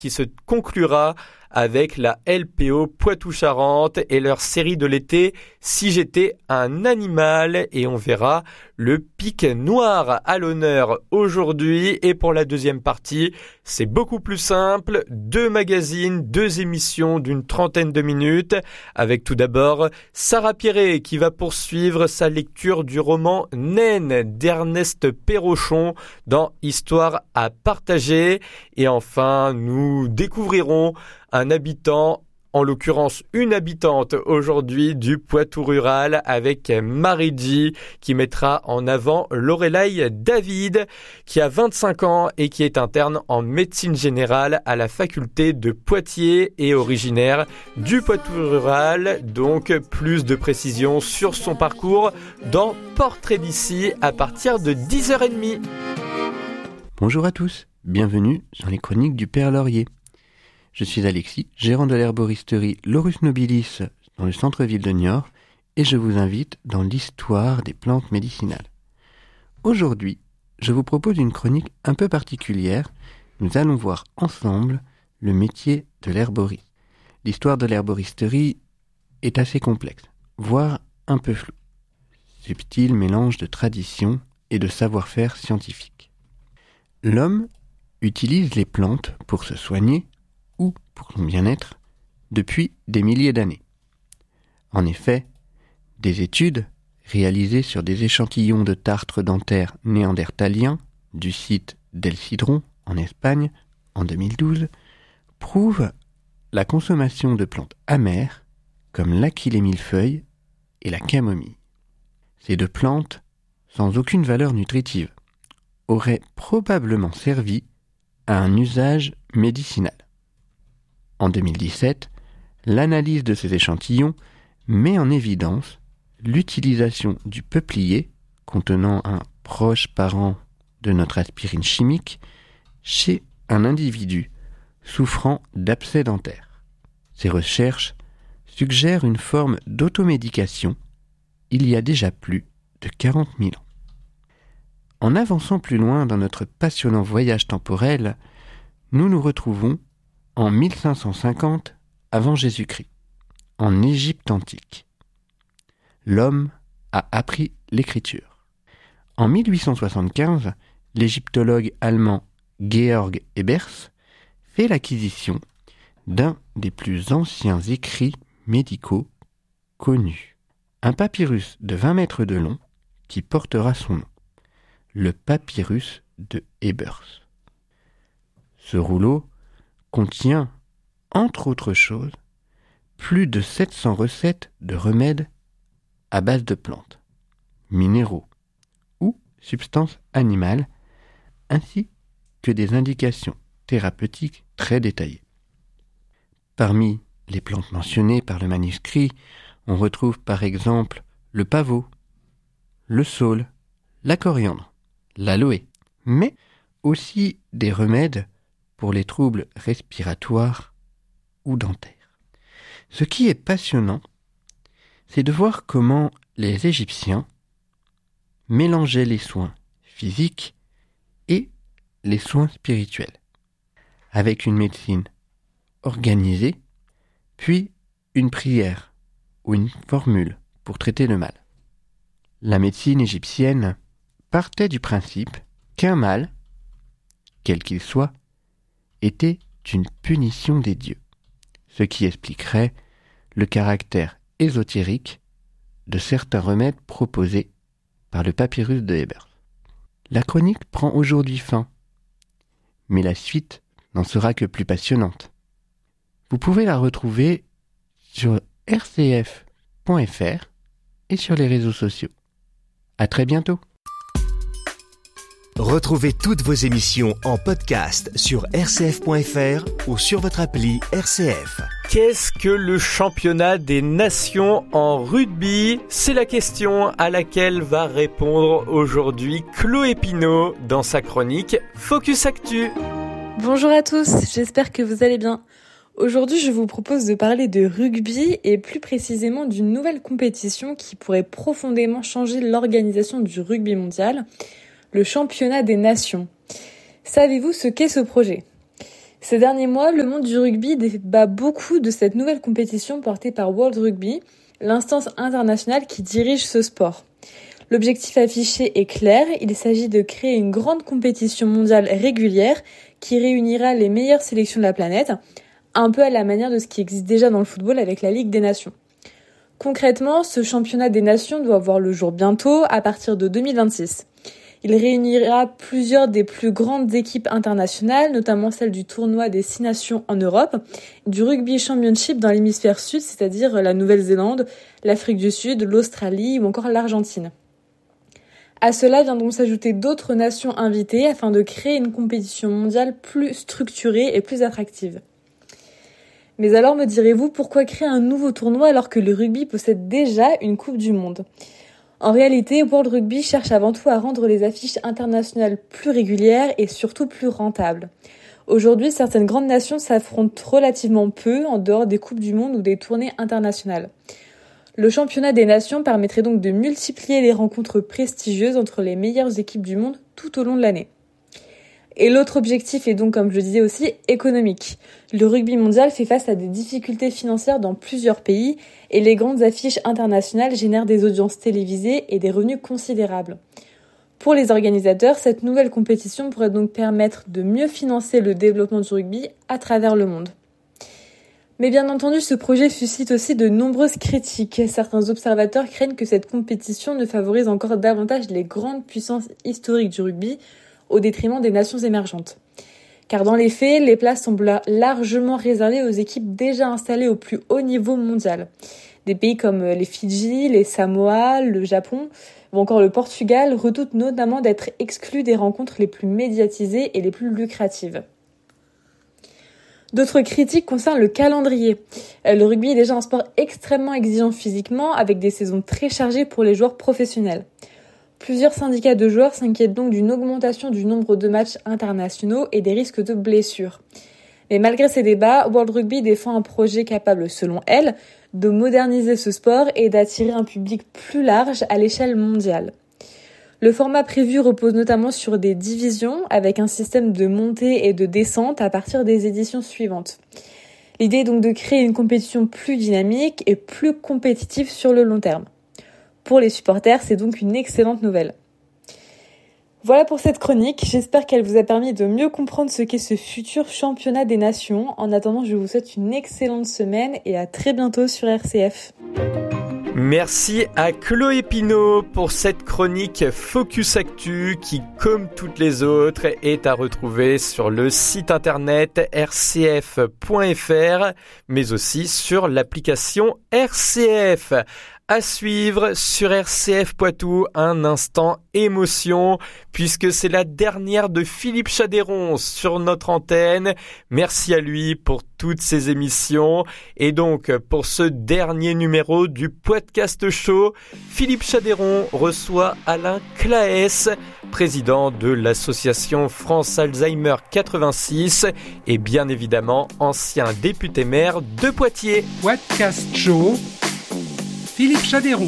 qui se conclura avec la LPO Poitou-Charentes et leur série de l'été Si j'étais un animal, et on verra le pic noir à l'honneur aujourd'hui. Et pour la deuxième partie, c'est beaucoup plus simple, 2 magazines, 2 émissions d'une 30aine de minutes, avec tout d'abord Sarah Piré qui va poursuivre sa lecture du roman Naine d'Ernest Perrochon dans Histoire à partager. Et enfin, nous découvrirons un habitant, en l'occurrence une habitante aujourd'hui du Poitou rural, avec Marie G qui mettra en avant Lorelai David qui a 25 ans et qui est interne en médecine générale à la faculté de Poitiers et originaire du Poitou rural. Donc plus de précisions sur son parcours dans Portrait d'ici à partir de 10h30. Bonjour à tous, bienvenue dans les chroniques du Père Laurier. Je suis Alexis, gérant de l'herboristerie Laurus Nobilis dans le centre-ville de Niort, et je vous invite dans l'histoire des plantes médicinales. Aujourd'hui, je vous propose une chronique un peu particulière. Nous allons voir ensemble le métier de l'herboriste. L'histoire de l'herboristerie est assez complexe, voire un peu floue. Subtil mélange de tradition et de savoir-faire scientifique. L'homme utilise les plantes pour se soigner ou pour son bien-être depuis des milliers d'années. En effet, des études réalisées sur des échantillons de tartres dentaires néandertaliens du site d'El Cidron en Espagne en 2012 prouvent la consommation de plantes amères comme l'aquilée millefeuille et la camomille. Ces 2 plantes, sans aucune valeur nutritive, auraient probablement servi à un usage médicinal. En 2017, l'analyse de ces échantillons met en évidence l'utilisation du peuplier, contenant un proche parent de notre aspirine chimique, chez un individu souffrant d'abcès dentaire. Ces recherches suggèrent une forme d'automédication il y a déjà plus de 40 000 ans. En avançant plus loin dans notre passionnant voyage temporel, nous nous retrouvons en 1550 avant Jésus-Christ, en Égypte antique. L'homme a appris l'écriture. En 1875, l'égyptologue allemand Georg Ebers fait l'acquisition d'un des plus anciens écrits médicaux connus. Un papyrus de 20 mètres de long qui portera son nom, le papyrus de Ebers. Ce rouleau contient, entre autres choses, plus de 700 recettes de remèdes à base de plantes, minéraux ou substances animales, ainsi que des indications thérapeutiques très détaillées. Parmi les plantes mentionnées par le manuscrit, on retrouve par exemple le pavot, le saule, la coriandre, l'aloe, mais aussi des remèdes pour les troubles respiratoires ou dentaires. Ce qui est passionnant, c'est de voir comment les Égyptiens mélangeaient les soins physiques et les soins spirituels, avec une médecine organisée, puis une prière ou une formule pour traiter le mal. La médecine égyptienne partait du principe qu'un mal, quel qu'il soit, était une punition des dieux, ce qui expliquerait le caractère ésotérique de certains remèdes proposés par le papyrus de Ebers. La chronique prend aujourd'hui fin, mais la suite n'en sera que plus passionnante. Vous pouvez la retrouver sur rcf.fr et sur les réseaux sociaux. À très bientôt. Retrouvez toutes vos émissions en podcast sur rcf.fr ou sur votre appli RCF. Qu'est-ce que le championnat des nations en rugby ? C'est la question à laquelle va répondre aujourd'hui Chloé Pinault dans sa chronique Focus Actu. Bonjour à tous, j'espère que vous allez bien. Aujourd'hui, je vous propose de parler de rugby et plus précisément d'une nouvelle compétition qui pourrait profondément changer l'organisation du rugby mondial, le championnat des nations. Savez-vous ce qu'est ce projet ? Ces derniers mois, le monde du rugby débat beaucoup de cette nouvelle compétition portée par World Rugby, l'instance internationale qui dirige ce sport. L'objectif affiché est clair, il s'agit de créer une grande compétition mondiale régulière qui réunira les meilleures sélections de la planète, un peu à la manière de ce qui existe déjà dans le football avec la Ligue des Nations. Concrètement, ce championnat des nations doit voir le jour bientôt, à partir de 2026. Il réunira plusieurs des plus grandes équipes internationales, notamment celles du tournoi des 6 nations en Europe, du Rugby Championship dans l'hémisphère sud, c'est-à-dire la Nouvelle-Zélande, l'Afrique du Sud, l'Australie ou encore l'Argentine. À cela viendront s'ajouter d'autres nations invitées afin de créer une compétition mondiale plus structurée et plus attractive. Mais alors me direz-vous, pourquoi créer un nouveau tournoi alors que le rugby possède déjà une Coupe du Monde ? En réalité, World Rugby cherche avant tout à rendre les affiches internationales plus régulières et surtout plus rentables. Aujourd'hui, certaines grandes nations s'affrontent relativement peu en dehors des Coupes du Monde ou des tournées internationales. Le championnat des nations permettrait donc de multiplier les rencontres prestigieuses entre les meilleures équipes du monde tout au long de l'année. Et l'autre objectif est donc, comme je disais aussi, économique. Le rugby mondial fait face à des difficultés financières dans plusieurs pays et les grandes affiches internationales génèrent des audiences télévisées et des revenus considérables. Pour les organisateurs, cette nouvelle compétition pourrait donc permettre de mieux financer le développement du rugby à travers le monde. Mais bien entendu, ce projet suscite aussi de nombreuses critiques. Certains observateurs craignent que cette compétition ne favorise encore davantage les grandes puissances historiques du rugby, au détriment des nations émergentes. Car dans les faits, les places semblent largement réservées aux équipes déjà installées au plus haut niveau mondial. Des pays comme les Fidji, les Samoa, le Japon ou encore le Portugal redoutent notamment d'être exclus des rencontres les plus médiatisées et les plus lucratives. D'autres critiques concernent le calendrier. Le rugby est déjà un sport extrêmement exigeant physiquement, avec des saisons très chargées pour les joueurs professionnels. Plusieurs syndicats de joueurs s'inquiètent donc d'une augmentation du nombre de matchs internationaux et des risques de blessures. Mais malgré ces débats, World Rugby défend un projet capable, selon elle, de moderniser ce sport et d'attirer un public plus large à l'échelle mondiale. Le format prévu repose notamment sur des divisions avec un système de montée et de descente à partir des éditions suivantes. L'idée est donc de créer une compétition plus dynamique et plus compétitive sur le long terme. Pour les supporters, c'est donc une excellente nouvelle. Voilà pour cette chronique, j'espère qu'elle vous a permis de mieux comprendre ce qu'est ce futur championnat des nations. En attendant, je vous souhaite une excellente semaine et à très bientôt sur RCF. Merci à Chloé Pinault pour cette chronique Focus Actu qui, comme toutes les autres, est à retrouver sur le site internet rcf.fr, mais aussi sur l'application RCF. À suivre sur RCF Poitou, un instant émotion, puisque c'est la dernière de Philippe Chadéron sur notre antenne. Merci à lui pour toutes ses émissions. Et donc, pour ce dernier numéro du Podcast Show, Philippe Chadéron reçoit Alain Claes, président de l'association France Alzheimer 86 et bien évidemment ancien député maire de Poitiers. Podcast Show, Philippe Chadéron.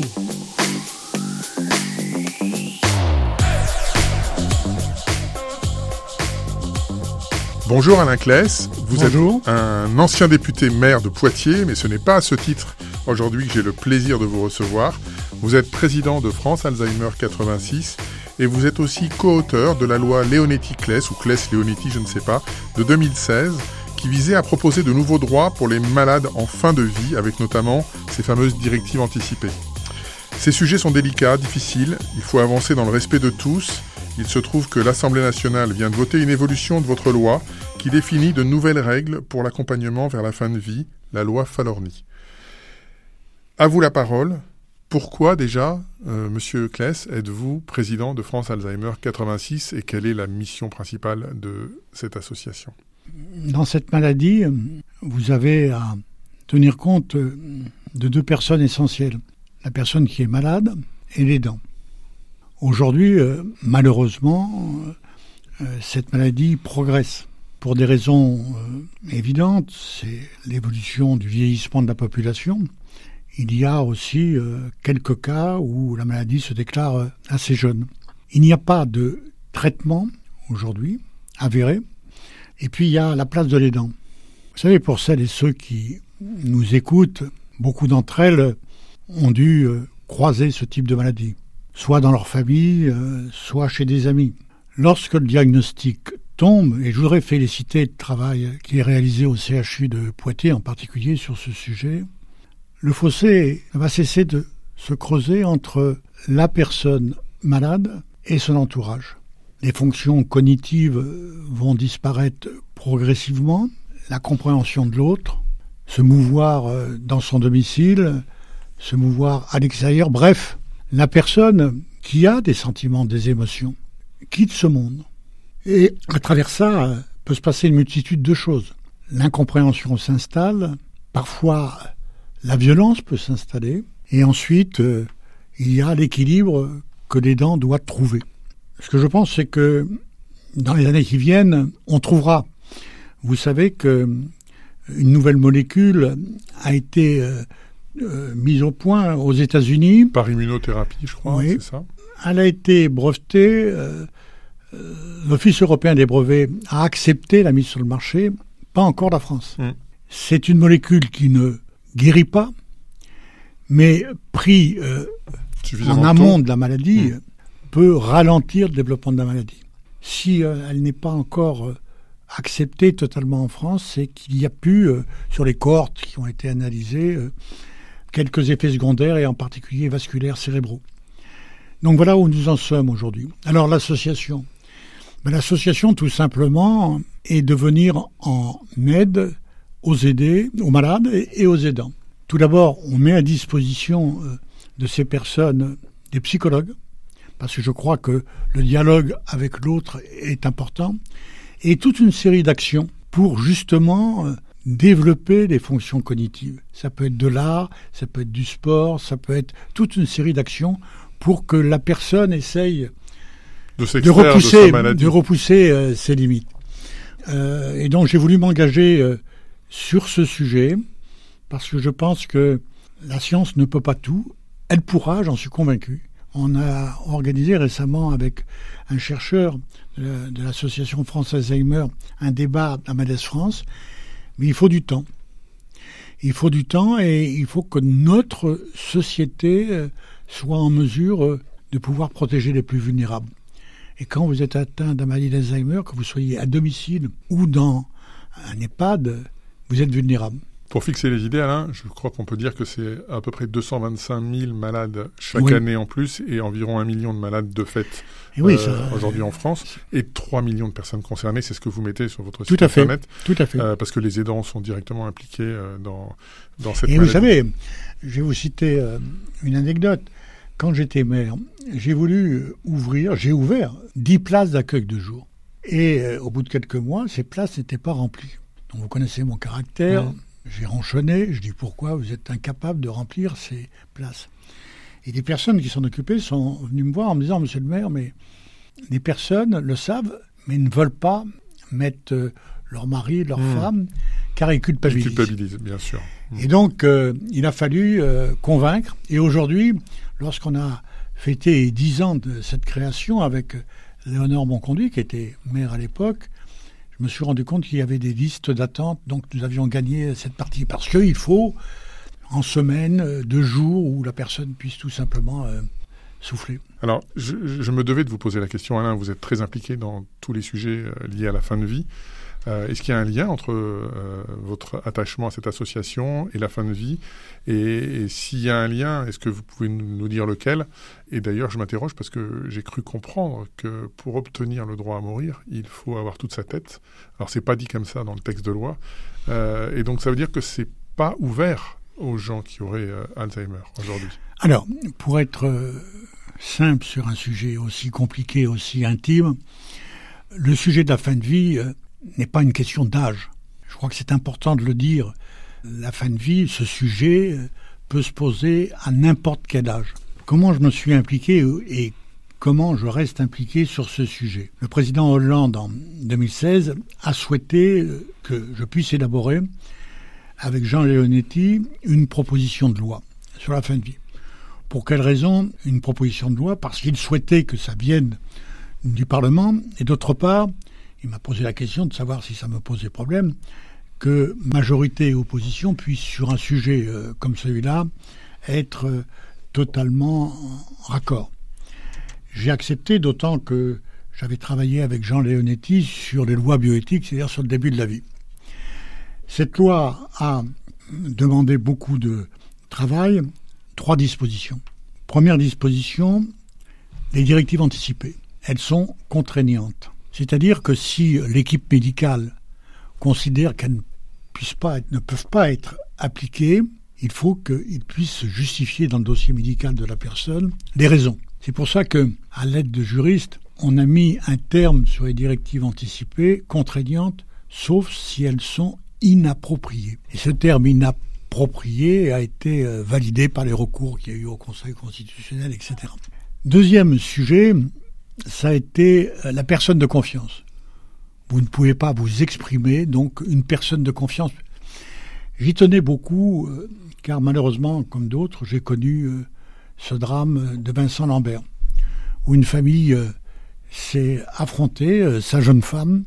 Bonjour Alain Claes, vous Bonjour. êtes un ancien député maire de Poitiers, mais ce n'est pas à ce titre aujourd'hui que j'ai le plaisir de vous recevoir. Vous êtes président de France Alzheimer 86 et vous êtes aussi co-auteur de la loi Leonetti-Claes, ou Claes-Leonetti, je ne sais pas, de 2016, qui visait à proposer de nouveaux droits pour les malades en fin de vie, avec notamment ces fameuses directives anticipées. Ces sujets sont délicats, difficiles, il faut avancer dans le respect de tous. Il se trouve que l'Assemblée nationale vient de voter une évolution de votre loi qui définit de nouvelles règles pour l'accompagnement vers la fin de vie, la loi Falorni. À vous la parole. Pourquoi déjà, Monsieur Claes, êtes-vous président de France Alzheimer 86 et quelle est la mission principale de cette association ? Dans cette maladie, vous avez à tenir compte de deux personnes essentielles. La personne qui est malade et l'aidant. Aujourd'hui, malheureusement, cette maladie progresse. Pour des raisons évidentes, c'est l'évolution du vieillissement de la population. Il y a aussi quelques cas où la maladie se déclare assez jeune. Il n'y a pas de traitement aujourd'hui avéré Et puis il y a la place de l'aidant. Vous savez, pour celles et ceux qui nous écoutent, beaucoup d'entre elles ont dû croiser ce type de maladie, soit dans leur famille, soit chez des amis. Lorsque le diagnostic tombe, et je voudrais féliciter le travail qui est réalisé au CHU de Poitiers, en particulier sur ce sujet, le fossé va cesser de se creuser entre la personne malade et son entourage. Les fonctions cognitives vont disparaître progressivement, la compréhension de l'autre, se mouvoir dans son domicile, se mouvoir à l'extérieur. Bref, la personne qui a des sentiments, des émotions, quitte ce monde. Et à travers ça, peut se passer une multitude de choses. L'incompréhension s'installe, parfois la violence peut s'installer, et ensuite, il y a l'équilibre que l'aidant doit trouver. Ce que je pense, c'est que dans les années qui viennent, on trouvera. Vous savez qu'une nouvelle molécule a été mise au point aux États-Unis. Par immunothérapie, je crois, oui. C'est ça. Elle a été brevetée. L'Office européen des brevets a accepté la mise sur le marché, pas encore la France. C'est une molécule qui ne guérit pas, mais pris en amont de la maladie, peut ralentir le développement de la maladie. Si elle n'est pas encore acceptée totalement en France, c'est qu'il y a pu, sur les cohortes qui ont été analysées, quelques effets secondaires et en particulier vasculaires cérébraux. Donc voilà où nous en sommes aujourd'hui. Alors l'association, l'association tout simplement est de venir en aide aux aidés, aux malades et aux aidants. Tout d'abord, on met à disposition de ces personnes des psychologues, parce que je crois que le dialogue avec l'autre est important, et toute une série d'actions pour justement développer les fonctions cognitives. Ça peut être de l'art, ça peut être du sport, ça peut être toute une série d'actions pour que la personne essaye de repousser ses limites. Et donc j'ai voulu m'engager sur ce sujet, parce que je pense que la science ne peut pas tout. Elle pourra, j'en suis convaincu. On a organisé récemment avec un chercheur de l'association France Alzheimer un débat à Malaises France, mais il faut du temps. Il faut du temps et il faut que notre société soit en mesure de pouvoir protéger les plus vulnérables. Et quand vous êtes atteint d'un maladie d'Alzheimer, que vous soyez à domicile ou dans un EHPAD, vous êtes vulnérable. Pour fixer les idées, Alain, je crois qu'on peut dire que c'est à peu près 225 000 malades chaque année en plus et environ 1 million de malades de fait aujourd'hui en France et 3 millions de personnes concernées. C'est ce que vous mettez sur votre site internet. Tout à fait. Parce que les aidants sont directement impliqués dans cette maladie. Et vous savez, je vais vous citer une anecdote. Quand j'étais maire, j'ai ouvert 10 places d'accueil de jour. Et au bout de quelques mois, ces places n'étaient pas remplies. Donc vous connaissez mon caractère. J'ai ronchonné, je dis pourquoi vous êtes incapable de remplir ces places. Et des personnes qui s'en occupaient sont venues me voir en me disant, monsieur le maire, mais les personnes le savent, mais ne veulent pas mettre leur mari, leur femme, car ils culpabilisent. Ils culpabilisent, bien sûr. Et donc, il a fallu convaincre. Et aujourd'hui, lorsqu'on a fêté 10 ans de cette création avec Léonore Monconduit, qui était maire à l'époque, je me suis rendu compte qu'il y avait des listes d'attente, donc nous avions gagné cette partie. Parce qu'il faut, en semaine, 2 jours où la personne puisse tout simplement souffler. Alors, je me devais de vous poser la question, Alain, vous êtes très impliqué dans tous les sujets liés à la fin de vie. Est-ce qu'il y a un lien entre votre attachement à cette association et la fin de vie ? Et s'il y a un lien, est-ce que vous pouvez nous dire lequel ? Et d'ailleurs, je m'interroge parce que j'ai cru comprendre que pour obtenir le droit à mourir, il faut avoir toute sa tête. Alors, c'est pas dit comme ça dans le texte de loi. Et donc, ça veut dire que c'est pas ouvert aux gens qui auraient Alzheimer aujourd'hui. Alors, pour être simple sur un sujet aussi compliqué, aussi intime, le sujet de la fin de vie n'est pas une question d'âge. Je crois que c'est important de le dire. La fin de vie, ce sujet peut se poser à n'importe quel âge. Comment je me suis impliqué et comment je reste impliqué sur ce sujet ? Le président Hollande, en 2016, a souhaité que je puisse élaborer, avec Jean Leonetti, une proposition de loi sur la fin de vie. Pour quelle raison une proposition de loi ? Parce qu'il souhaitait que ça vienne du Parlement, et d'autre part, Il m'a posé la question de savoir si ça me posait problème que majorité et opposition puissent, sur un sujet comme celui-là, être totalement raccord. J'ai accepté, d'autant que j'avais travaillé avec Jean Leonetti sur les lois bioéthiques, c'est-à-dire sur le début de la vie. Cette loi a demandé beaucoup de travail, 3 dispositions. Première disposition, les directives anticipées. Elles sont contraignantes. C'est-à-dire que si l'équipe médicale considère qu'elles ne peuvent pas être appliquées, il faut qu'ils puissent justifier dans le dossier médical de la personne les raisons. C'est pour ça que, à l'aide de juristes, on a mis un terme sur les directives anticipées contraignantes, sauf si elles sont inappropriées. Et ce terme inapproprié a été validé par les recours qu'il y a eu au Conseil constitutionnel, etc. Deuxième sujet, ça a été la personne de confiance. Vous ne pouvez pas vous exprimer, donc une personne de confiance. J'y tenais beaucoup, car malheureusement, comme d'autres, j'ai connu ce drame de Vincent Lambert, où une famille s'est affrontée, sa jeune femme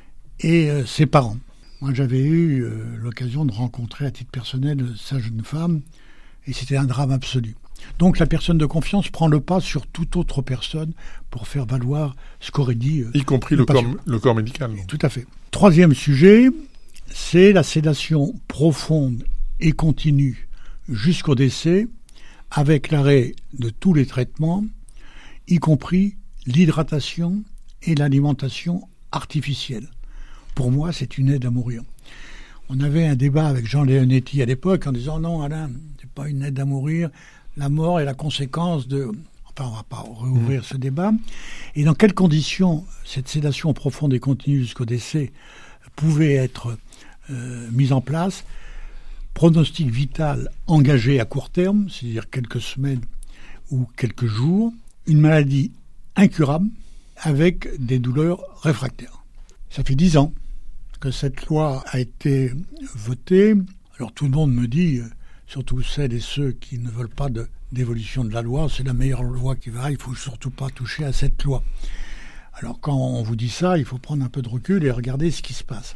et ses parents. Moi, j'avais eu l'occasion de rencontrer à titre personnel sa jeune femme, et c'était un drame absolu. Donc la personne de confiance prend le pas sur toute autre personne pour faire valoir ce qu'aurait dit y compris le corps médical. Tout à fait. Troisième sujet, c'est la sédation profonde et continue jusqu'au décès, avec l'arrêt de tous les traitements, y compris l'hydratation et l'alimentation artificielle. Pour moi, c'est une aide à mourir. On avait un débat avec Jean Leonetti à l'époque en disant « Non, Alain, c'est pas une aide à mourir. La mort est la conséquence de... » Enfin, on va pas rouvrir ce débat. Et dans quelles conditions cette sédation profonde et continue jusqu'au décès pouvait être mise en place? Pronostic vital engagé à court terme, c'est-à-dire quelques semaines ou quelques jours. Une maladie incurable avec des douleurs réfractaires. Ça fait 10 ans que cette loi a été votée. Alors tout le monde me dit, surtout celles et ceux qui ne veulent pas d'évolution de la loi, c'est la meilleure loi qui va, il ne faut surtout pas toucher à cette loi. Alors quand on vous dit ça, il faut prendre un peu de recul et regarder ce qui se passe.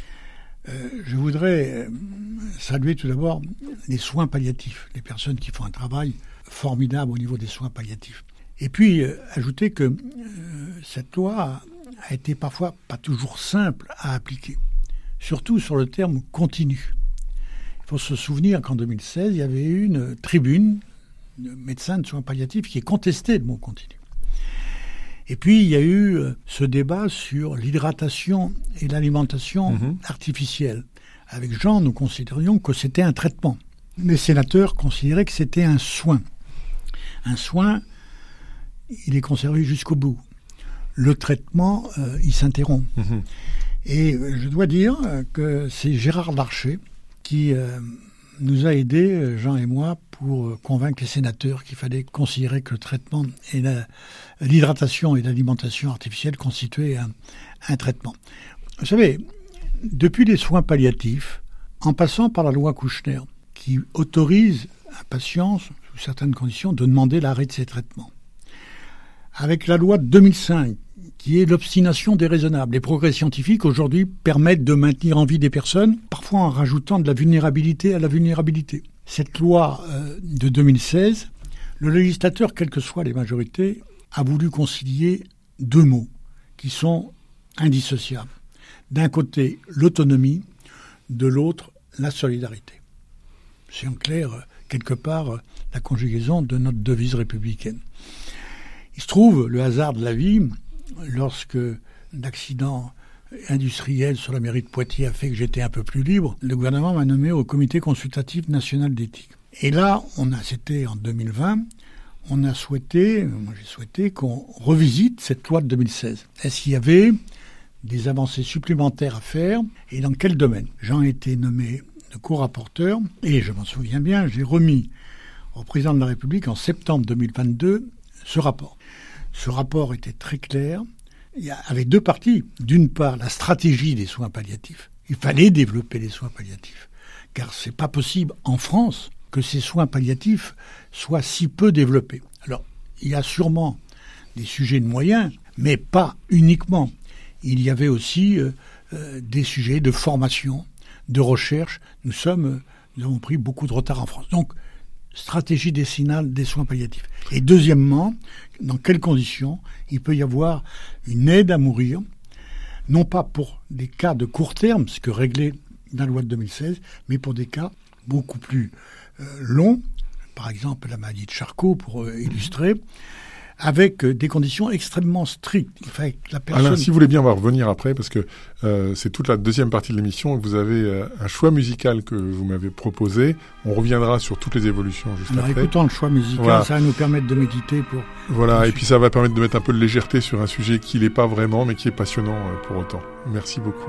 Je voudrais saluer tout d'abord les soins palliatifs, les personnes qui font un travail formidable au niveau des soins palliatifs. Et puis ajouter que cette loi a été parfois pas toujours simple à appliquer, surtout sur le terme continu. Il faut se souvenir qu'en 2016, il y avait eu une tribune de médecins de soins palliatifs qui contestait le mot continu. Et puis, il y a eu ce débat sur l'hydratation et l'alimentation artificielle. Avec Jean, nous considérions que c'était un traitement. Les sénateurs considéraient que c'était un soin. Un soin, il est conservé jusqu'au bout. Le traitement, il s'interrompt. Et je dois dire que c'est Gérard Larcher qui nous a aidés, Jean et moi, pour convaincre les sénateurs qu'il fallait considérer que le traitement et l'hydratation et l'alimentation artificielle constituaient un traitement. Vous savez, depuis les soins palliatifs, en passant par la loi Kouchner, qui autorise un patient, sous certaines conditions, de demander l'arrêt de ses traitements, avec la loi de 2005, qui est l'obstination déraisonnable. Les progrès scientifiques, aujourd'hui, permettent de maintenir en vie des personnes, parfois en rajoutant de la vulnérabilité à la vulnérabilité. Cette loi de 2016, le législateur, quelles que soient les majorités, a voulu concilier 2 mots qui sont indissociables. D'un côté, l'autonomie, de l'autre, la solidarité. C'est en clair, quelque part, la conjugaison de notre devise républicaine. Il se trouve, le hasard de la vie, lorsque l'accident industriel sur la mairie de Poitiers a fait que j'étais un peu plus libre, le gouvernement m'a nommé au comité consultatif national d'éthique. Et là, c'était en 2020, moi j'ai souhaité qu'on revisite cette loi de 2016. Est-ce qu'il y avait des avancées supplémentaires à faire et dans quel domaine? J'en ai été nommé de co-rapporteur et je m'en souviens bien, j'ai remis au président de la République en septembre 2022 ce rapport. Ce rapport était très clair. Il y avait 2 parties. D'une part, la stratégie des soins palliatifs. Il fallait développer les soins palliatifs. Car c'est pas possible en France que ces soins palliatifs soient si peu développés. Alors, il y a sûrement des sujets de moyens, mais pas uniquement. il y avait aussi des sujets de formation, de recherche. Nous avons pris beaucoup de retard en France. Donc, stratégie décennale des soins palliatifs. Et deuxièmement, dans quelles conditions il peut y avoir une aide à mourir, non pas pour des cas de court terme, ce que réglait la loi de 2016, mais pour des cas beaucoup plus longs, par exemple la maladie de Charcot pour illustrer, avec des conditions extrêmement strictes. La personne... Alain, si vous voulez bien, on va revenir après, parce que c'est toute la deuxième partie de l'émission. Vous avez un choix musical que vous m'avez proposé. On reviendra sur toutes les évolutions juste après. Écoutons le choix musical, voilà. Ça va nous permettre de méditer pour... Voilà, et puis ça va permettre de mettre un peu de légèreté sur un sujet qui n'est pas vraiment, mais qui est passionnant pour autant. Merci beaucoup.